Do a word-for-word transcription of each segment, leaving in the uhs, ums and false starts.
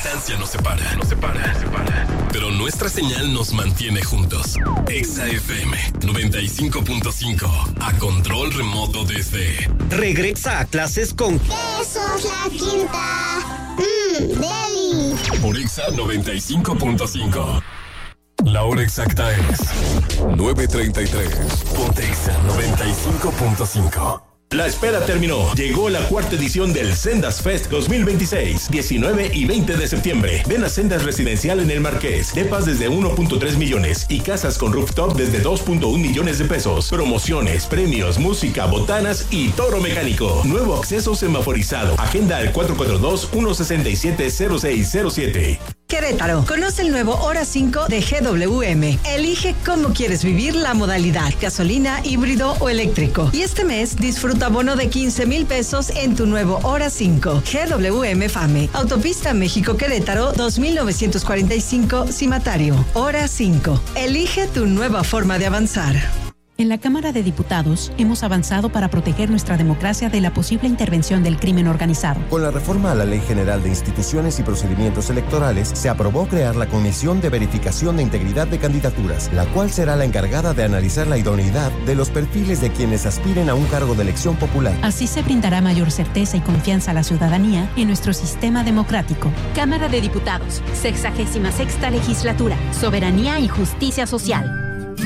distancia nos separa, nos separa, nos separa. Pero nuestra señal nos mantiene juntos. Exa F M noventa y cinco punto cinco. A control remoto desde... Regresa a clases con... Quesos La Quinta. Mmm, deli. Por Exa noventa y cinco punto cinco. La hora exacta es nueve treinta y tres. Ponte Exa noventa y cinco punto cinco. La espera terminó. Llegó la cuarta edición del Sendas Fest dos mil veintiséis, diecinueve y veinte de septiembre. Ven a Sendas Residencial en el Marqués. Depas desde uno punto tres millones y casas con rooftop desde dos punto uno millones de pesos. Promociones, premios, música, botanas y toro mecánico. Nuevo acceso semaforizado. Agenda al cuatro cuatro dos, uno seis siete, cero seis cero siete. Querétaro, conoce el nuevo Hora cinco de G W M. Elige cómo quieres vivir la modalidad, gasolina, híbrido o eléctrico. Y este mes disfruta bono de quince mil pesos en tu nuevo Hora cinco. G W M FAME, Autopista México-Querétaro, dos mil novecientos cuarenta y cinco, Cimatario. Hora cinco. Elige tu nueva forma de avanzar. En la Cámara de Diputados hemos avanzado para proteger nuestra democracia de la posible intervención del crimen organizado. Con la reforma a la Ley General de Instituciones y Procedimientos Electorales, se aprobó crear la Comisión de Verificación de Integridad de Candidaturas, la cual será la encargada de analizar la idoneidad de los perfiles de quienes aspiren a un cargo de elección popular. Así se brindará mayor certeza y confianza a la ciudadanía en nuestro sistema democrático. Cámara de Diputados, sexagésima sexta legislatura, soberanía y justicia social.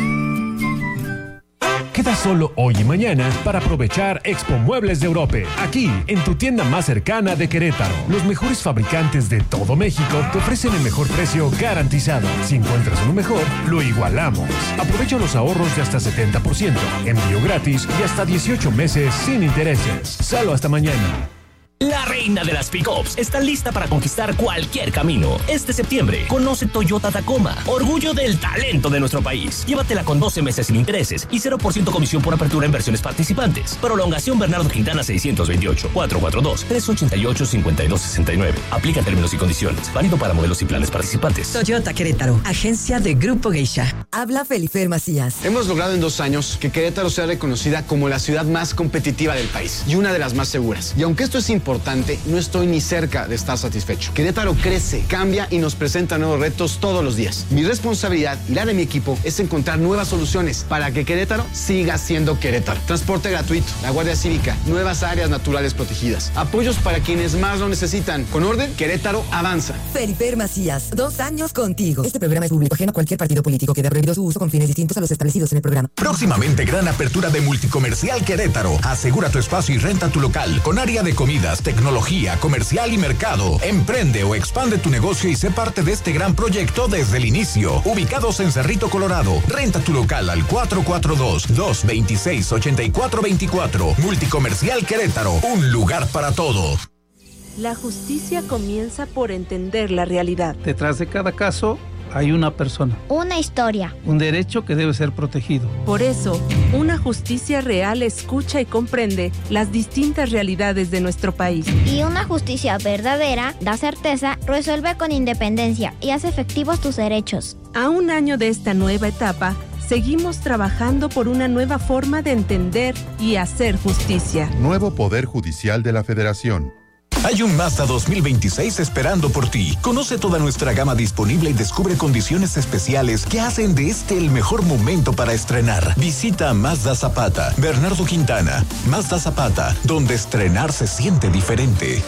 Queda solo hoy y mañana para aprovechar Expo Muebles de Europe. Aquí, en tu tienda más cercana de Querétaro. Los mejores fabricantes de todo México te ofrecen el mejor precio garantizado. Si encuentras uno mejor, lo igualamos. Aprovecha los ahorros de hasta setenta por ciento, envío gratis y hasta dieciocho meses sin intereses. Solo hasta mañana. La reina de las pick-ups está lista para conquistar cualquier camino. Este septiembre, conoce Toyota Tacoma, orgullo del talento de nuestro país. Llévatela con doce meses sin intereses y cero por ciento comisión por apertura en versiones participantes. Prolongación Bernardo Quintana seiscientos veintiocho, cuatro cuatro dos, tres ocho ocho, cinco dos seis nueve. Aplica términos y condiciones. Válido para modelos y planes participantes. Toyota Querétaro, agencia de Grupo Geisha. Habla Felifer Macías. Hemos logrado en dos años que Querétaro sea reconocida como la ciudad más competitiva del país y una de las más seguras. Y aunque esto es importante, Importante, no estoy ni cerca de estar satisfecho. Querétaro crece, cambia y nos presenta nuevos retos todos los días. Mi responsabilidad y la de mi equipo es encontrar nuevas soluciones para que Querétaro siga siendo Querétaro. Transporte gratuito, la Guardia Cívica, nuevas áreas naturales protegidas, apoyos para quienes más lo necesitan. Con orden, Querétaro avanza. Feliper Macías, dos años contigo. Este programa es público ajeno a cualquier partido político. Queda prohibido su uso con fines distintos a los establecidos en el programa. Próximamente, gran apertura de Multicomercial Querétaro. Asegura tu espacio y renta tu local con área de comidas, tecnología, comercial y mercado. Emprende o expande tu negocio y sé parte de este gran proyecto desde el inicio. Ubicados en Cerrito, Colorado. Renta tu local al cuatro cuatro dos, dos dos seis, ocho cuatro dos cuatro. Multicomercial Querétaro, un lugar para todo. La justicia comienza por entender la realidad. Detrás de cada caso hay una persona. Una historia. Un derecho que debe ser protegido. Por eso, una justicia real escucha y comprende las distintas realidades de nuestro país. Y una justicia verdadera da certeza, resuelve con independencia y hace efectivos tus derechos. A un año de esta nueva etapa, seguimos trabajando por una nueva forma de entender y hacer justicia. Nuevo Poder Judicial de la Federación. Hay un Mazda dos mil veintiséis esperando por ti. Conoce toda nuestra gama disponible y descubre condiciones especiales que hacen de este el mejor momento para estrenar. Visita Mazda Zapata, Bernardo Quintana. Mazda Zapata, donde estrenar se siente diferente.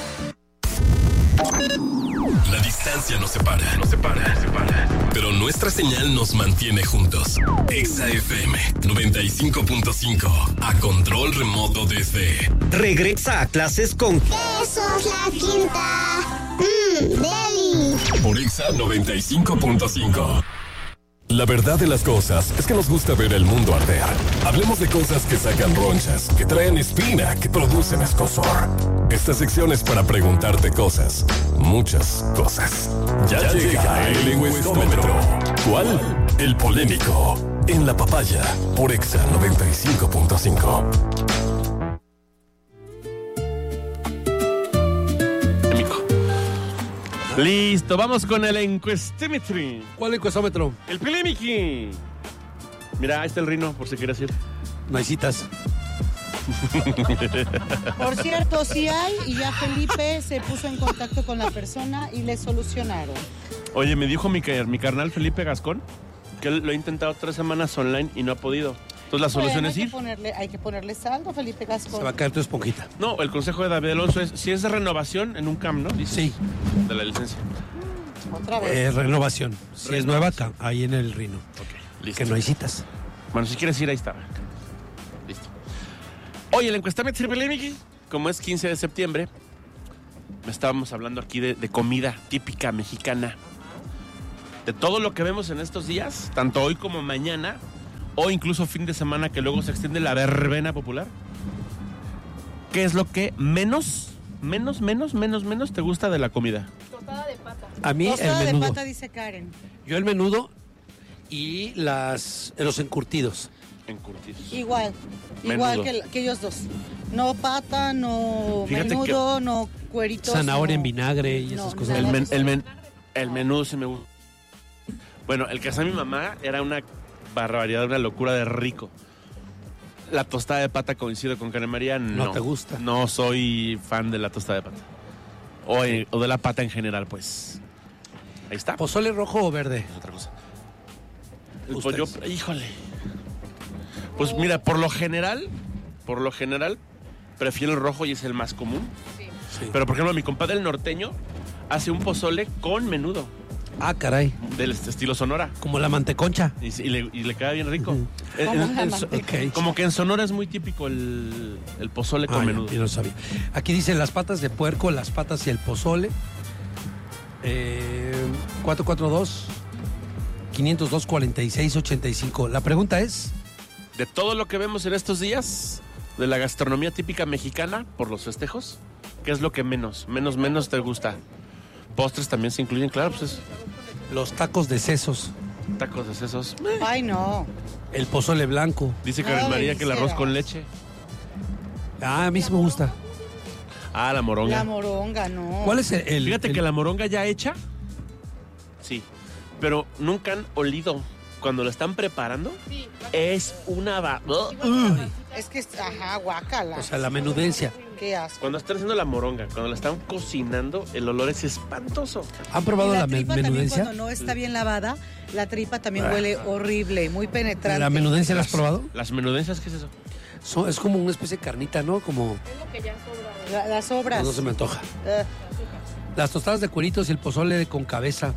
La distancia nos separa, nos separa, nos separa. Pero nuestra señal nos mantiene juntos. Exa F M noventa y cinco punto cinco. A control remoto desde... Regresa a clases con... Quesos La Quinta. Mmm, deli. Por Exa noventa y cinco punto cinco. La verdad de las cosas es que nos gusta ver el mundo arder. Hablemos de cosas que sacan ronchas, que traen espina, que producen escozor. Esta sección es para preguntarte cosas, muchas cosas. Ya, ya llega el encuestómetro. ¿Cuál? El polémico. En la papaya, por Exa noventa y cinco punto cinco. Listo, vamos con el encuestómetro. ¿Cuál encuestómetro? El polémico. Mira, ahí está el Rino, por si quieres ir. No hay citas. Por cierto, sí hay, y ya Felipe se puso en contacto con la persona y le solucionaron. Oye, me dijo mi, mi carnal Felipe Gascón que él lo ha intentado tres semanas online y no ha podido. Entonces la solución Bueno, es hay ir. Que ponerle, hay que ponerle saldo, Felipe Gascón. Se va a caer tu esponjita. No, el consejo de David Alonso es, si es de renovación en un C A M, ¿no? Dices, sí. De la licencia. Otra vez. Eh, renovación. Si renovación. Es nueva, acá, ahí en el Rino. Ok, listo. Que no hay citas. Bueno, si quieres ir, ahí está. Listo. Oye, la encuesta me sirve, como es quince de septiembre, estábamos hablando aquí de, de comida típica mexicana. De todo lo que vemos en estos días, tanto hoy como mañana, o incluso fin de semana que luego se extiende la verbena popular. ¿Qué es lo que menos, menos, menos, menos, menos te gusta de la comida? Tostada de pata. A mí Tostada el menudo. de pata, dice Karen. Yo el menudo y las los encurtidos. Encurtidos. Igual, Menudo. igual que, que ellos dos. No pata, no Fíjate menudo, que... no cueritos. Zanahoria no... en vinagre y no, esas cosas. El, men, el, men, el menudo sí me gusta. Bueno, el que hacía mi mamá era una barbaridad, una locura de rico. La tostada de pata, coincido con Karen María, no. No te gusta. No soy fan de la tostada de pata. O, eh, o de la pata en general, pues. Ahí está. ¿Pozole rojo o verde? Es otra cosa. El pollo, híjole. Pues mira, por lo general, por lo general, prefiero el rojo y es el más común. Sí. Sí. Pero por ejemplo, mi compadre el norteño hace un pozole con menudo. Ah, caray. Del estilo Sonora. Como la manteconcha. Y, y, le, y le queda bien rico. Uh-huh. En, en, en, okay. Como que en Sonora es muy típico el, el pozole con ah, menudo. Yo no sabía. Aquí dice las patas de puerco, las patas y el pozole. Eh, cuatro cuatro dos, cinco cero dos, cuatro seis ocho cinco. La pregunta es... De todo lo que vemos en estos días, de la gastronomía típica mexicana, por los festejos, ¿qué es lo que menos, menos, menos te gusta? Postres también se incluyen, claro, pues es... Los tacos de sesos. Tacos de sesos. Ay, no. El pozole blanco. Dice Karen No, María que el arroz con leche. Ah, a mí sí me gusta. Ah, la moronga. La moronga, no. ¿Cuál es el...? el Fíjate el... que la moronga ya hecha, sí, pero nunca han olido. Cuando lo están preparando, sí, es una... Va... Uh. Es que, ajá, guácala. O sea, la menudencia. Qué asco. Cuando están haciendo la moronga, cuando la están cocinando, el olor es espantoso. ¿Han probado la, la tripa menudencia? También cuando no está bien lavada, la tripa también ah. huele horrible, muy penetrante. ¿La menudencia la has probado? ¿Las menudencias qué es eso? So, es como una especie de carnita, ¿no? Como... Es lo que ya sobra. La, las sobras. No, no se me antoja. Uh. Las tostadas de cueritos y el pozole con cabeza.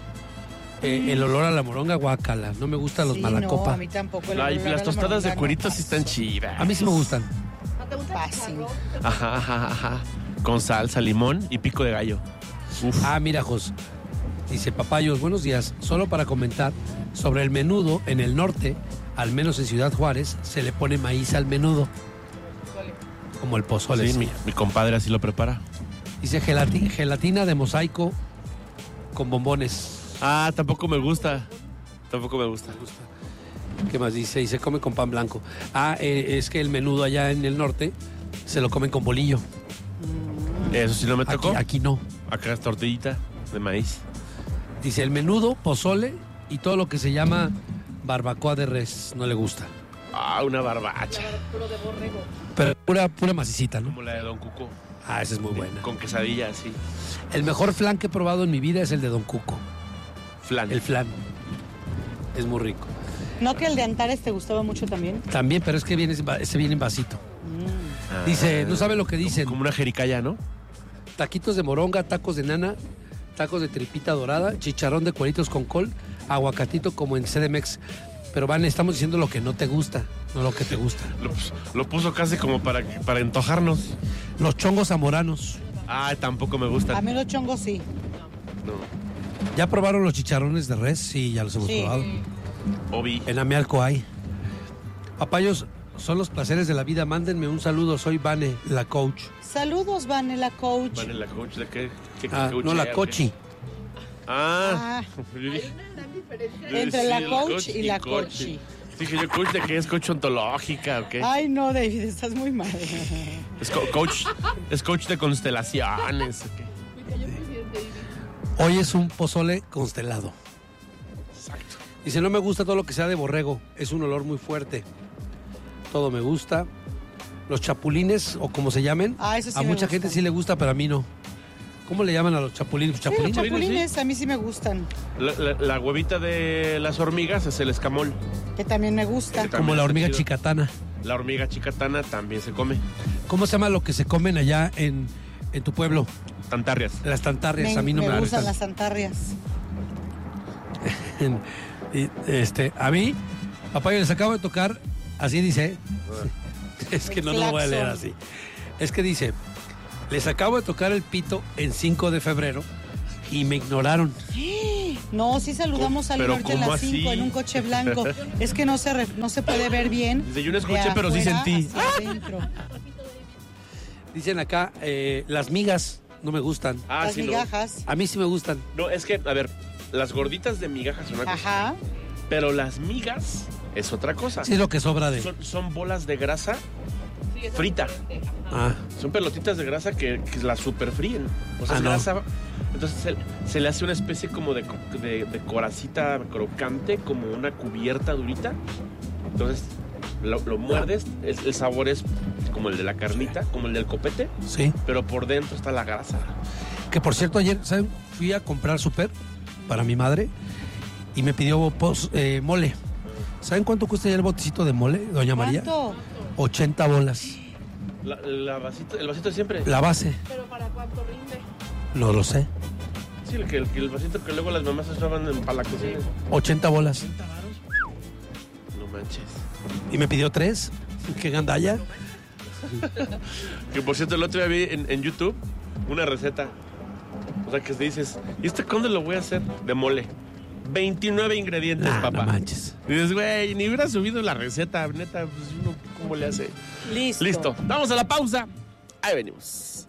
Eh, el olor a la moronga, guácala. No me gustan los sí, malacopa. No, a mí tampoco. Ay, las tostadas de cueritos sí están chidas. A mí sí me gustan. ¿No te gusta? Fácil. Ajá, ajá, ajá. Con salsa, limón y pico de gallo. Uf. Ah, mira, Jos. Dice, papayos, buenos días. Solo para comentar sobre el menudo en el norte, al menos en Ciudad Juárez, se le pone maíz al menudo. Como el pozole. Sí, mi, mi compadre así lo prepara. Dice gelati- gelatina de mosaico con bombones. Ah, tampoco me gusta. Tampoco me gusta. ¿Qué más dice? Y se come con pan blanco. Ah, eh, es que el menudo allá en el norte se lo comen con bolillo. Eso sí no me tocó. Aquí, aquí no. Acá es tortillita de maíz. Dice el menudo, pozole y todo lo que se llama barbacoa de res. No le gusta. Ah, una barbacha. Puro de borrego. Pero pura, pura macicita, ¿no? Como la de Don Cuco. Ah, esa es muy buena. Con quesadilla, sí. El mejor flan que he probado en mi vida es el de Don Cuco. Flan. El flan. Es muy rico. ¿No que el de Antares te gustaba mucho también? También, pero es que viene, ese viene en vasito. Mm. Ah, dice, no sabe lo que dicen. Como, como una jericaya, ¿no? Taquitos de moronga, tacos de nana, tacos de tripita dorada, chicharrón de cueritos con col, aguacatito como en C D M X. Pero Van, estamos diciendo lo que no te gusta, no lo que te gusta. Lo, lo puso casi como para, para antojarnos. Los chongos zamoranos. Ah, tampoco me gustan. A mí los chongos sí. No. ¿Ya probaron los chicharrones de res? Sí, ya los hemos sí. probado. Obi. En Amealco hay. Papayos, son los placeres de la vida. Mándenme un saludo. Soy Vane, la coach. Saludos, Vane, la coach. Vane, la coach. ¿De qué? ¿Qué ah, coach no, la cochi. Ah. ah. Entre la coach y la cochi. Dije yo, coach, ¿de qué es coach ontológica o qué? Ay, no, David, estás muy mal. Es co- coach, es coach de constelaciones. ¿Okay? Hoy es un pozole constelado. Exacto. Dice, no me gusta todo lo que sea de borrego. Es un olor muy fuerte. Todo me gusta. los chapulines o como se llamen. Ah, eso sí a me mucha gustan. gente sí le gusta, pero a mí no. ¿Cómo le llaman a los chapulines? Sí, los ¿Chapulines? chapulines a mí sí me gustan. La, la- la huevita de las hormigas es el escamol. Que también me gusta. Como la hormiga chicatana. La hormiga chicatana también se come. ¿Cómo se llama lo que se comen allá en, en tu pueblo? Tantarrias. Las tantarrias, Me, a mí no me, me gustan gustan. las santarrias. Y, este, a mí, papá, yo les acabo de tocar, así dice, es que no lo voy a leer así. Es que dice, les acabo de tocar el pito en cinco de febrero y me ignoraron. No, sí saludamos al ¿Pero norte a cómo las cinco así? en un coche blanco. Es que no se, re- no se puede ver bien. Dice, yo no de escuché, pero sí afuera sentí. hacia adentro. Dicen acá, eh, las migas no me gustan. Ah, Las sí, no. migajas. A mí sí me gustan. No, es que, a ver, las gorditas de migajas son una cosa. Ajá. Pero las migas es otra cosa. Sí, es lo que sobra de... Son, son bolas de grasa frita. Ah. Son pelotitas de grasa que, que las superfríen. O sea, Ah, es no. grasa. Entonces se, se le hace una especie como de, co- de, de coracita crocante, como una cubierta durita. Entonces lo, lo muerdes, el, el sabor es como el de la carnita, como el del copete. Sí. Pero por dentro está la grasa. Que por cierto, ayer, ¿saben? Fui a comprar súper para mi madre y me pidió pos- eh, mole. ¿Saben cuánto cuesta ya el botecito de mole, doña María? ¿Cuánto? ochenta bolas. La, la vasito, el vasito de siempre. La base. ¿Pero para cuánto rinde? No lo sé. Sí, el, que, el, que el vasito que luego las mamás usaban en- para la cocina. ochenta bolas. No manches. Y me pidió tres. Qué gandalla. Que por cierto, el otro día vi en, en YouTube una receta. O sea, que dices, ¿y este cuándo lo voy a hacer? De mole. veintinueve ingredientes, Nah, papá. no manches. Y dices, güey, ni hubiera subido la receta, neta, pues uno, ¿cómo le hace? Listo. Listo. Vamos a la pausa. Ahí venimos.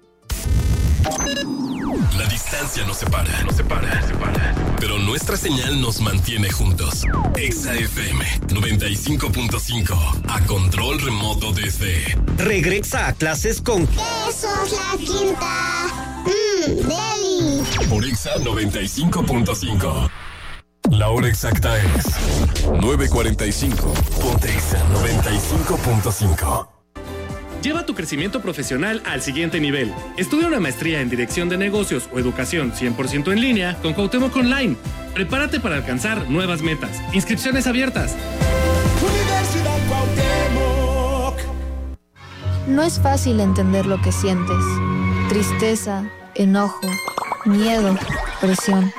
La distancia nos separa, nos separa, nos separa. Pero nuestra señal nos mantiene juntos. Exa F M noventa y cinco punto cinco. A control remoto desde. Regresa a clases con Eso es la quinta. Mmm, deli. Por Exa noventa y cinco punto cinco. La hora exacta es nueve cuarenta y cinco. Ponte Exa noventa y cinco punto cinco. Lleva tu crecimiento profesional al siguiente nivel. Estudia una maestría en Dirección de Negocios o Educación cien por ciento en línea con Cuauhtémoc Online. Prepárate para alcanzar nuevas metas. Inscripciones abiertas. Universidad Cuauhtémoc. No es fácil entender lo que sientes. Tristeza, enojo, miedo, presión.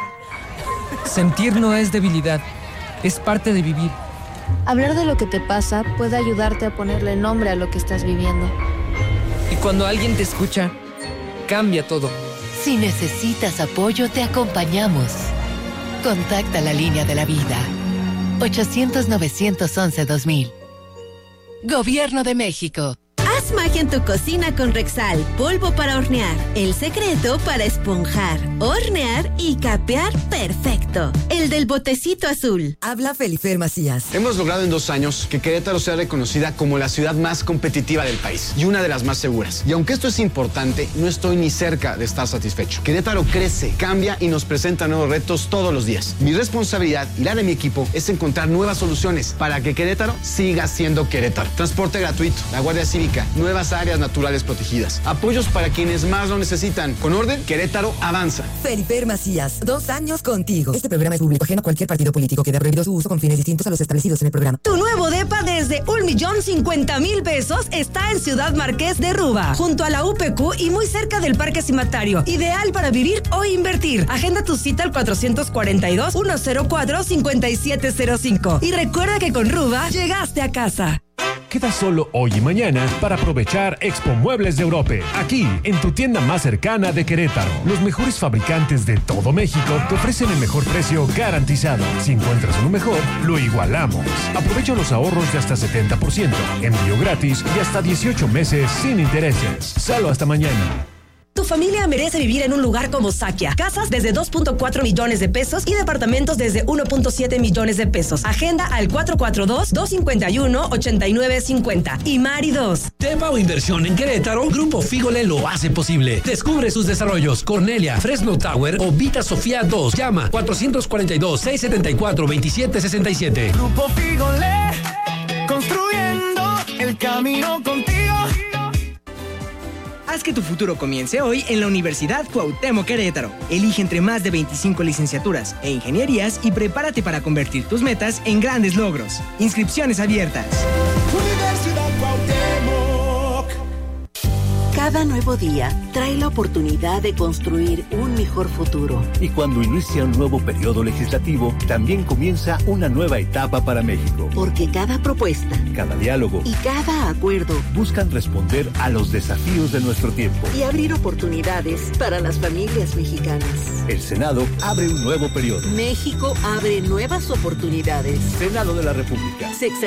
Sentir no es debilidad, es parte de vivir. Hablar de lo que te pasa puede ayudarte a ponerle nombre a lo que estás viviendo. Y cuando alguien te escucha, cambia todo. Si necesitas apoyo, te acompañamos. Contacta la línea de la vida. ochocientos, novecientos once, dos mil. Gobierno de México. Haz magia en tu cocina con Rexal, polvo para hornear. El secreto para esponjar, hornear y capear perfecto. El del botecito azul. Habla Felifer Macías. Hemos logrado en dos años que Querétaro sea reconocida como la ciudad más competitiva del país y una de las más seguras. Y aunque esto es importante, no estoy ni cerca de estar satisfecho. Querétaro crece, cambia y nos presenta nuevos retos todos los días. Mi responsabilidad y la de mi equipo es encontrar nuevas soluciones para que Querétaro siga siendo Querétaro. Transporte gratuito, la Guardia Cívica, nuevas áreas naturales protegidas, apoyos para quienes más lo necesitan. Con orden, Querétaro avanza. Felifer Macías, dos años contigo. Este programa es público ajeno a cualquier partido político que haya prohibido su uso con fines distintos a los establecidos en el programa. Tu nuevo depa desde un millón cincuenta mil pesos está en Ciudad Marqués de Ruba, junto a la U P Q y muy cerca del Parque Cimatario. Ideal para vivir o invertir. Agenda tu cita al cuatrocientos cuarenta y dos, ciento cuatro, cincuenta y siete cero cinco. Y recuerda que con Ruba llegaste a casa. Queda solo hoy y mañana para aprovechar Expo Muebles de Europe. Aquí, en tu tienda más cercana de Querétaro. Los mejores fabricantes de todo México te ofrecen el mejor precio garantizado. Si encuentras uno mejor, lo igualamos. Aprovecha los ahorros de hasta setenta por ciento, envío gratis y hasta dieciocho meses sin intereses. Solo hasta mañana. Tu familia merece vivir en un lugar como Sakia. Casas desde dos punto cuatro millones de pesos y departamentos desde uno punto siete millones de pesos. Agenda al cuatro cuatro dos, dos cinco uno, ocho nueve cinco cero. Y Mari dos. Tema o inversión en Querétaro, Grupo Fígole lo hace posible. Descubre sus desarrollos. Cornelia, Fresno Tower o Vita Sofía dos. Llama cuatrocientos cuarenta y dos, seiscientos setenta y cuatro, veintisiete sesenta y siete. Grupo Fígole, construyendo el el camino contigo. Haz que tu futuro comience hoy en la Universidad Cuauhtémoc Querétaro. Elige entre más de veinticinco licenciaturas e ingenierías y prepárate para convertir tus metas en grandes logros. Inscripciones abiertas. Universidad Cuauhtémoc. Cada nuevo día trae la oportunidad de construir un mejor futuro. Y cuando inicia un nuevo periodo legislativo, también comienza una nueva etapa para México. Porque cada propuesta, cada diálogo y cada acuerdo buscan responder a los desafíos de nuestro tiempo y abrir oportunidades para las familias mexicanas. El Senado abre un nuevo periodo. México abre nuevas oportunidades. Senado de la República. Sexenio